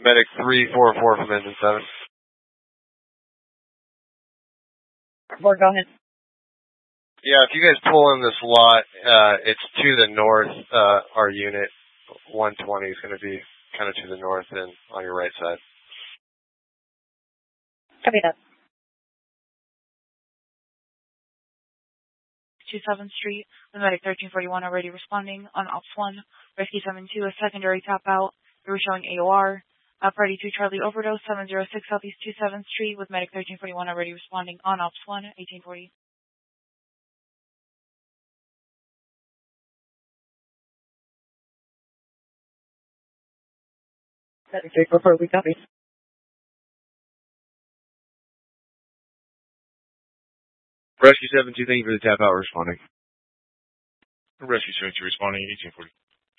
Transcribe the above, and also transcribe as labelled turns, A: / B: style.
A: Medic 344 from engine 7.
B: 4, go ahead.
A: Yeah, if you guys pull in this lot, it's to the north. Our unit 120 is going to be kind of to the north and on your right side.
B: Copy that.
C: 27th Street, the medic 1341 already responding on Ops 1. Rescue 72, a secondary tap out. We were showing AOR. Party 2 Charlie overdose, 706 Southeast 27th Street with medic 1341 already responding on Ops 1, 1840.
B: Medic 344, we copy.
D: Rescue 72, thank you for the tap out responding.
E: Rescue 72 responding, 1840.